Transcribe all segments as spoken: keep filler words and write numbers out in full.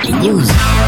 les news.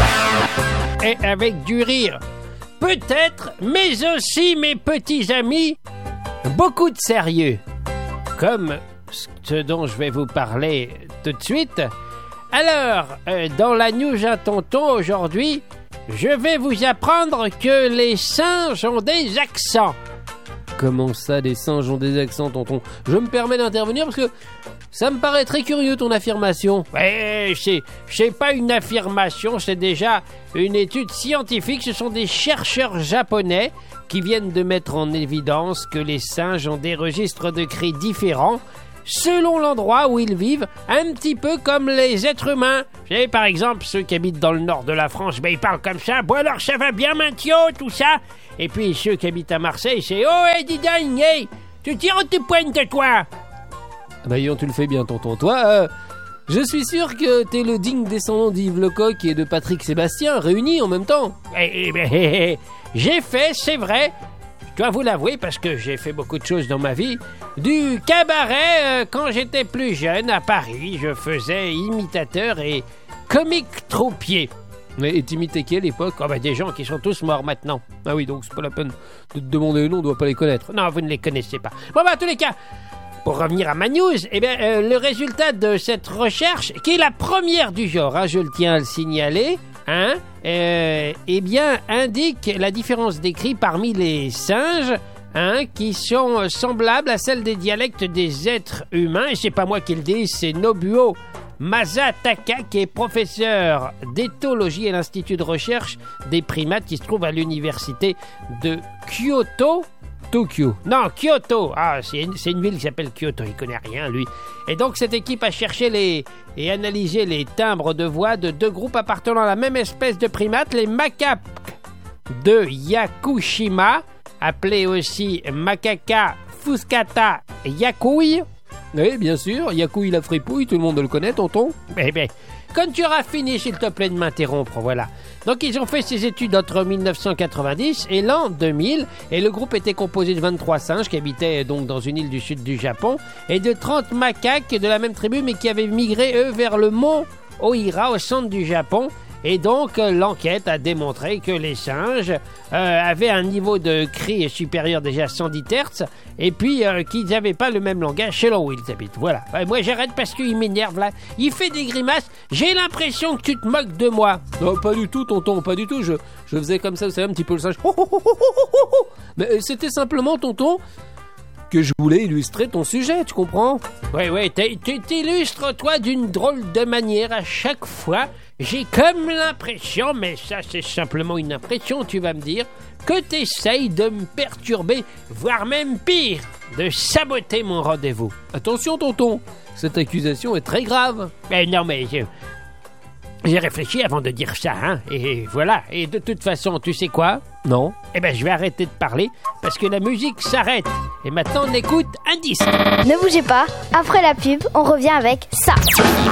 Et avec du rire, peut-être, mais aussi, mes petits amis, beaucoup de sérieux. Comme ce dont je vais vous parler tout de suite. Alors, euh, dans la news à tonton aujourd'hui, je vais vous apprendre que les singes ont des accents. Comment ça, les singes ont des accents, tonton? Je me permets d'intervenir parce que ça me paraît très curieux, ton affirmation. Ouais, c'est, c'est pas une affirmation, c'est déjà une étude scientifique. Ce sont des chercheurs japonais qui viennent de mettre en évidence que les singes ont des registres de cris différents selon l'endroit où ils vivent, un petit peu comme les êtres humains. Vous savez, par exemple, ceux qui habitent dans le nord de la France, ben, ils parlent comme ça. Bon alors, ça va bien, Mathio, tout ça. Et puis, ceux qui habitent à Marseille, c'est « Oh, hey, dis donc, hey, tu tires ou tu pointes, toi ?» Bah, yon, tu le fais bien, tonton. Toi, euh, je suis sûr que t'es le digne descendant d'Yves Lecoq et de Patrick Sébastien, réunis en même temps. Eh, eh, ben, eh, eh, j'ai fait, c'est vrai, je dois vous l'avouer, parce que j'ai fait beaucoup de choses dans ma vie, du cabaret euh, quand j'étais plus jeune à Paris. Je faisais imitateur et comique troupier. Mais et t'imitais qui à l'époque? Oh ben, des gens qui sont tous morts maintenant. Ah oui, donc c'est pas la peine de te demander le nom, on doit pas les connaître. Non, vous ne les connaissez pas. Bon bah, en tous les cas, pour revenir à ma news, eh bien, euh, le résultat de cette recherche, qui est la première du genre, hein, je le tiens à le signaler, hein, euh, eh bien, indique la différence des cris parmi les singes, hein, qui sont semblables à celles des dialectes des êtres humains. Et c'est pas moi qui le dis, c'est Nobuo Masataka, qui est professeur d'éthologie à l'Institut de recherche des primates qui se trouve à l'université de Kyoto. Tokyo. Non, Kyoto. Ah, c'est une, c'est une ville qui s'appelle Kyoto. Il connaît rien, lui. Et donc, cette équipe a cherché les, et analysé les timbres de voix de deux groupes appartenant à la même espèce de primates, les macaques de Yakushima, appelés aussi Macaca fuscata yakui. Oui, bien sûr. Yakui la fripouille, tout le monde le connaît, tonton. Eh bien, quand tu auras fini, s'il te plaît, de m'interrompre, voilà. Donc, ils ont fait ces études entre dix-neuf cent quatre-vingt-dix et l'an deux mille, et le groupe était composé de vingt-trois singes qui habitaient donc dans une île du sud du Japon, et de trente macaques de la même tribu, mais qui avaient migré, eux, vers le mont Oira, au centre du Japon. Et donc, euh, l'enquête a démontré que les singes euh, avaient un niveau de cri supérieur déjà à cent dix hertz, et puis euh, qu'ils n'avaient pas le même langage selon où ils habitent. Voilà. Euh, moi, j'arrête parce qu'il m'énerve, là. Il fait des grimaces. J'ai l'impression que tu te moques de moi. Non, pas du tout, tonton, pas du tout. Je, je faisais comme ça, vous savez, un petit peu le singe. Mais c'était simplement, tonton, que je voulais illustrer ton sujet, tu comprends? Oui, oui, tu t'illustres, toi, d'une drôle de manière à chaque fois. J'ai comme l'impression, mais ça c'est simplement une impression, tu vas me dire, que t'essayes de me perturber, voire même pire, de saboter mon rendez-vous. Attention, tonton, cette accusation est très grave. Mais non, mais je... j'ai réfléchi avant de dire ça, hein, et voilà. Et de toute façon, tu sais quoi? Non. Eh ben, je vais arrêter de parler, parce que la musique s'arrête. Et maintenant, on écoute un disque. Ne bougez pas, après la pub, on revient avec ça.